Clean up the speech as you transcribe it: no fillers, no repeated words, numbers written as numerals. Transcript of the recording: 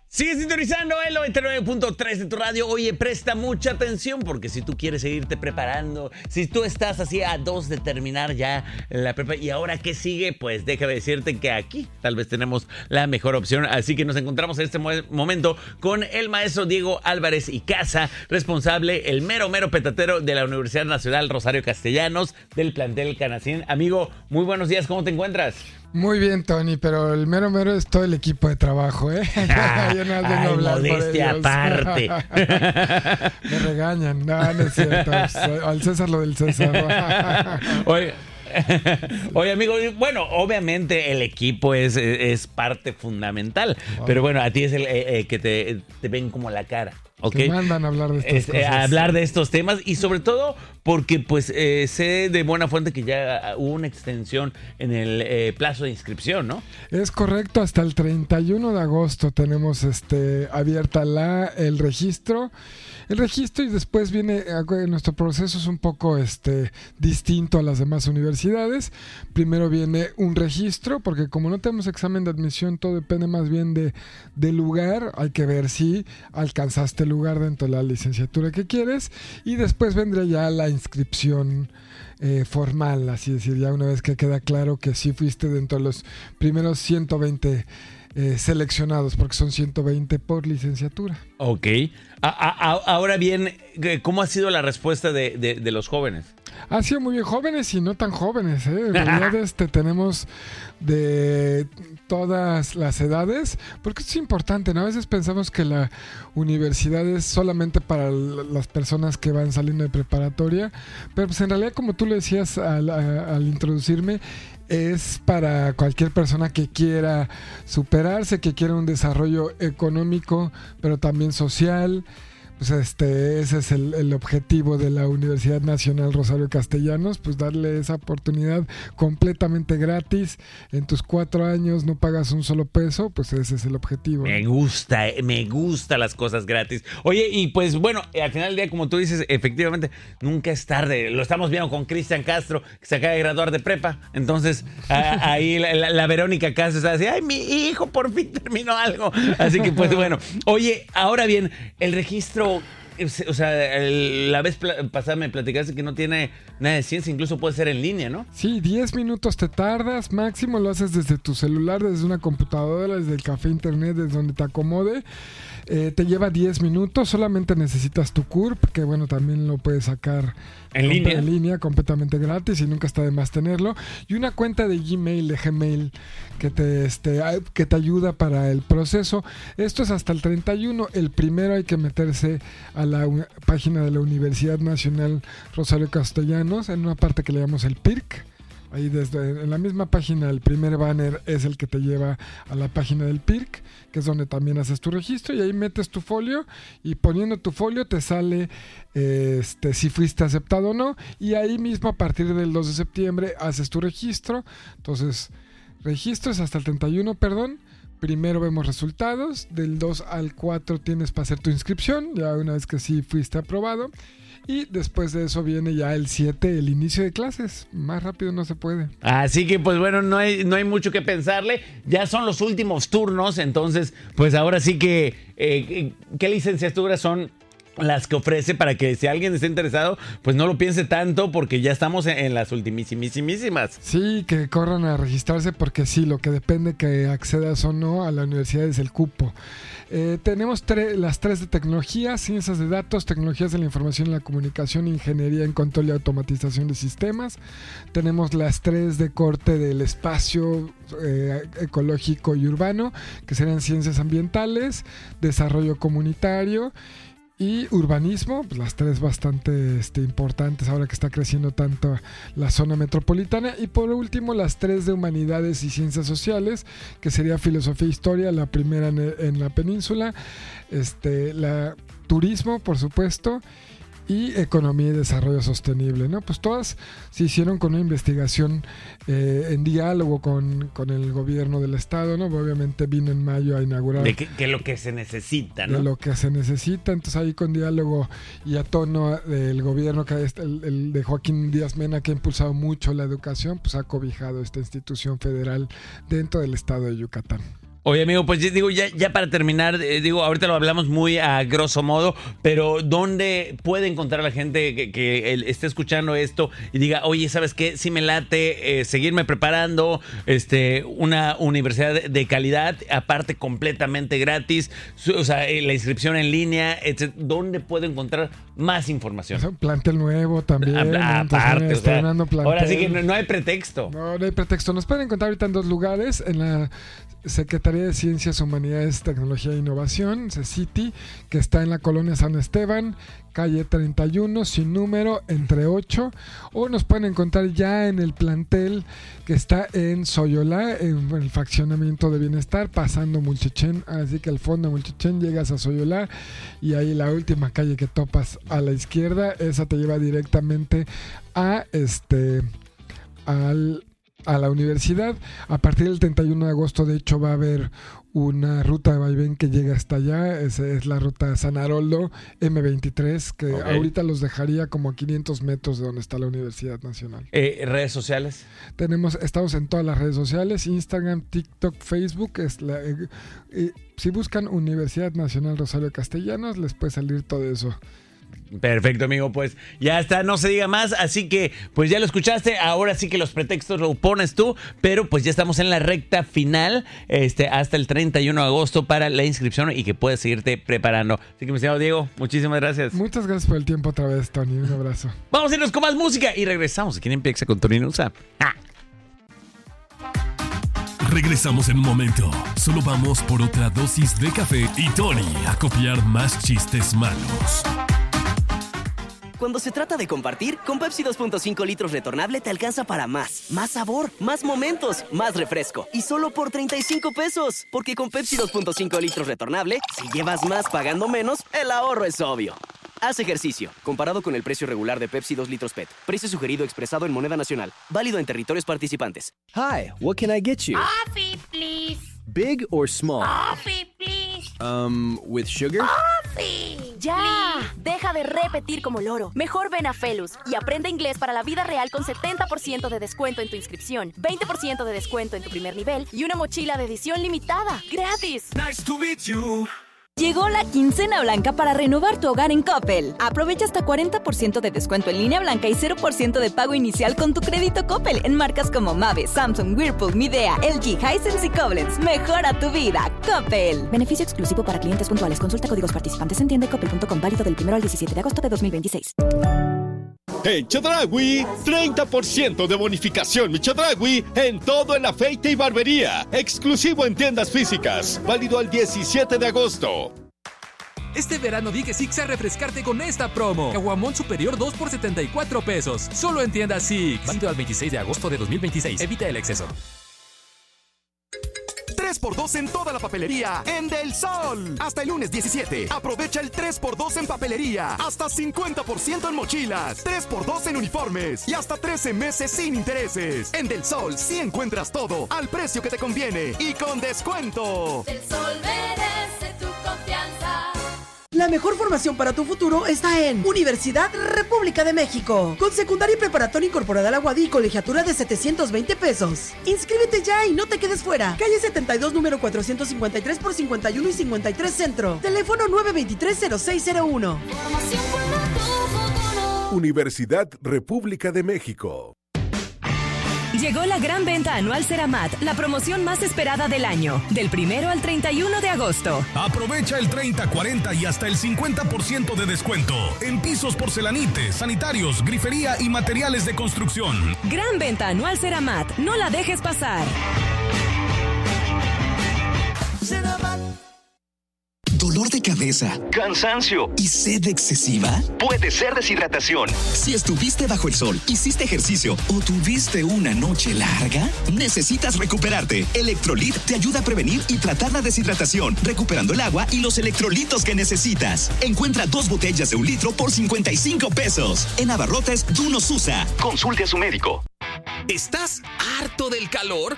Sigue sintonizando el 99.3 de tu radio. Oye, presta mucha atención porque si tú quieres seguirte preparando, si tú estás así a 2 de terminar ya la prepa y ahora qué sigue, pues déjame decirte que aquí tal vez tenemos la mejor opción. Así que nos encontramos en este momento con el maestro Diego Álvarez y Casa, responsable, el mero petatero de la Universidad Nacional Rosario Castellanos del plantel Canacín. Amigo, muy buenos días, ¿cómo te encuentras? Muy bien, Tony, pero el mero es todo el equipo de trabajo, ¿eh? Yo no vengo a hablar modestia aparte. Me regañan, no es cierto. Al César lo del César. Oye, amigo, bueno, obviamente el equipo es parte fundamental, pero bueno, a ti es el que te ven como la cara. Okay. Te mandan a hablar de estas cosas. A hablar de estos temas y sobre todo porque pues sé de buena fuente que ya hubo una extensión en el plazo de inscripción, ¿no? Es correcto, hasta el 31 de agosto tenemos abierta el registro. El registro y después viene, nuestro proceso es un poco distinto a las demás universidades. Primero viene un registro, porque como no tenemos examen de admisión, todo depende más bien del lugar. Hay que ver si alcanzaste el lugar dentro de la licenciatura que quieres. Y después vendría ya la inscripción formal, así decir, ya una vez que queda claro que sí fuiste dentro de los primeros 120 seleccionados, porque son 120 por licenciatura. Ok. Ahora bien, ¿cómo ha sido la respuesta de los jóvenes? Ha sido muy bien, jóvenes y no tan jóvenes, ¿eh? En realidad tenemos de todas las edades, porque esto es importante, ¿no? A veces pensamos que la universidad es solamente para las personas que van saliendo de preparatoria, pero pues en realidad, como tú lo decías al introducirme, es para cualquier persona que quiera superarse, que quiera un desarrollo económico, pero también social. Pues ese es el objetivo de la Universidad Nacional Rosario Castellanos, pues darle esa oportunidad completamente gratis. En tus 4 años no pagas un solo peso, pues ese es el objetivo. Me gusta las cosas gratis. Oye, y pues bueno, al final del día, como tú dices, efectivamente, nunca es tarde. Lo estamos viendo con Cristian Castro, que se acaba de graduar de prepa. Entonces, ahí la Verónica Castro está así, ay, mi hijo por fin terminó algo. Así que pues bueno. Oye, ahora bien, el registro. O sea, la vez pasada me platicaste que no tiene nada de ciencia, incluso puede ser en línea, ¿no? Sí, 10 minutos te tardas, máximo lo haces desde tu celular, desde una computadora, desde el café internet, desde donde te acomode. Te lleva 10 minutos, solamente necesitas tu CURP, que bueno, también lo puedes sacar en línea, completamente gratis y nunca está de más tenerlo. Y una cuenta de Gmail que te ayuda para el proceso. Esto es hasta el 31. El primero hay que meterse a la página de la Universidad Nacional Rosario Castellanos, en una parte que le llamamos el PIRC. Ahí en la misma página, el primer banner es el que te lleva a la página del PIRC, que es donde también haces tu registro, y ahí metes tu folio, y poniendo tu folio te sale si fuiste aceptado o no, y ahí mismo a partir del 2 de septiembre haces tu registro. Entonces, registros hasta el 31, primero vemos resultados, del 2 al 4 tienes para hacer tu inscripción, ya una vez que sí fuiste aprobado. Y después de eso viene ya el 7, el inicio de clases. Más rápido no se puede. Así que pues bueno, no hay mucho que pensarle. Ya son los últimos turnos, entonces pues ahora sí que ¿qué licenciaturas son las que ofrece para que si alguien está interesado, pues no lo piense tanto porque ya estamos en las ultimísimas? Sí, que corran a registrarse porque sí, lo que depende que accedas o no a la universidad es el cupo. Tenemos las 3 de tecnología, ciencias de datos, tecnologías de la información y la comunicación, ingeniería en control y automatización de sistemas. Tenemos las 3 de corte del espacio ecológico y urbano, que serían ciencias ambientales, desarrollo comunitario y urbanismo, pues las 3 bastante importantes ahora que está creciendo tanto la zona metropolitana. Y por último, las 3 de humanidades y ciencias sociales, que sería filosofía e historia, la primera en la península, la turismo, por supuesto, y economía y desarrollo sostenible, ¿no? Pues todas se hicieron con una investigación en diálogo con el gobierno del estado, ¿no? Obviamente vino en mayo a inaugurar. De que es lo que se necesita, ¿no? De lo que se necesita, entonces ahí con diálogo y a tono del gobierno que el de Joaquín Díaz Mena, que ha impulsado mucho la educación, pues ha cobijado esta institución federal dentro del estado de Yucatán. Oye, amigo, pues digo, ya para terminar, digo, ahorita lo hablamos muy a grosso modo, pero ¿dónde puede encontrar la gente que esté escuchando esto y diga, oye, ¿sabes qué? Sí me late seguirme preparando, una universidad de calidad, aparte completamente gratis, o sea, la inscripción en línea, etc. ¿Dónde puedo encontrar más información? Un plantel nuevo también. Aparte, o sea, plantel. ahora sí que no hay pretexto. No hay pretexto. Nos pueden encontrar ahorita en 2 lugares, en la Secretaría de Ciencias, Humanidades, Tecnología e Innovación, CECITI, que está en la colonia San Esteban, calle 31, sin número, entre 8, o nos pueden encontrar ya en el plantel que está en Soyolá, en el fraccionamiento de Bienestar, pasando Mulchichén, así que al fondo de Mulchichén llegas a Soyolá y ahí la última calle que topas a la izquierda, esa te lleva directamente a a la universidad. A partir del 31 de agosto, de hecho, va a haber una ruta de vaivén que llega hasta allá. Esa es la ruta San Haroldo M23, que ahorita los dejaría como a 500 metros de donde está la Universidad Nacional. ¿Redes sociales? Estamos en todas las redes sociales, Instagram, TikTok, Facebook. Si buscan Universidad Nacional Rosario Castellanos, les puede salir todo eso. Perfecto, amigo, pues ya está, no se diga más, así que pues ya lo escuchaste, ahora sí que los pretextos lo pones tú, pero pues ya estamos en la recta final, hasta el 31 de agosto para la inscripción y que puedes seguirte preparando. Así que, mi estimado Diego, muchísimas gracias. Muchas gracias por el tiempo otra vez, Tony, un abrazo. Vamos a irnos con más música y regresamos aquí en Empieza con Tony Nusa. Regresamos en un momento. Solo vamos por otra dosis de café y Tony a copiar más chistes malos. Cuando se trata de compartir, con Pepsi 2.5 litros retornable te alcanza para más. Más sabor, más momentos, más refresco. Y solo por 35 pesos. Porque con Pepsi 2.5 litros retornable, si llevas más pagando menos, el ahorro es obvio. Haz ejercicio. Comparado con el precio regular de Pepsi 2 litros PET. Precio sugerido expresado en moneda nacional. Válido en territorios participantes. Hi, what can I get you? Coffee, please. Big or small? Coffee, please. With sugar? Coffee. ¡Ya! Deja de repetir como loro. Mejor ven a Felus y aprende inglés para la vida real con 70% de descuento en tu inscripción, 20% de descuento en tu primer nivel y una mochila de edición limitada. ¡Gratis! Nice to meet you. Llegó la quincena blanca para renovar tu hogar en Coppel. Aprovecha hasta 40% de descuento en línea blanca y 0% de pago inicial con tu crédito Coppel en marcas como Mave, Samsung, Whirlpool, Midea, LG, Hisense y Koblenz. Mejora tu vida, Coppel. Beneficio exclusivo para clientes puntuales. Consulta códigos participantes en tienda.coppel.com, válido del 1 al 17 de agosto de 2026. En Chedraui, 30% de bonificación mi Chedraui en todo el afeite y barbería. Exclusivo en tiendas físicas. Válido al 17 de agosto. Este verano di que sí a refrescarte con esta promo. Caguamón superior 2 por 74 pesos. Solo en tiendas Six. Válido al 26 de agosto de 2026. Evita el exceso. 3x2 en toda la papelería en Del Sol. Hasta el lunes 17. Aprovecha el 3x2 en papelería. Hasta 50% en mochilas. 3x2 en uniformes. Y hasta 13 meses sin intereses. En Del Sol sí encuentras todo al precio que te conviene y con descuento. Del Sol merece tu confianza. La mejor formación para tu futuro está en Universidad República de México. Con secundaria y preparatoria incorporada a la UADY y colegiatura de 720 pesos. Inscríbete ya y no te quedes fuera. Calle 72, número 453 por 51 y 53 Centro. Teléfono 923-0601. Formación para tu futuro. Universidad República de México. Llegó la gran venta anual Ceramat, la promoción más esperada del año, del 1 al 31 de agosto. Aprovecha el 30, 40 y hasta el 50% de descuento en pisos, porcelanites, sanitarios, grifería y materiales de construcción. Gran venta anual Ceramat, no la dejes pasar. Ceramat. ¿Dolor de cabeza? ¿Cansancio? ¿Y sed excesiva? Puede ser deshidratación. Si estuviste bajo el sol, hiciste ejercicio o tuviste una noche larga, necesitas recuperarte. Electrolit te ayuda a prevenir y tratar la deshidratación, recuperando el agua y los electrolitos que necesitas. Encuentra 2 botellas de 1 litro por 55 pesos. En abarrotes Dunos USA. Consulte a su médico. ¿Estás harto del calor?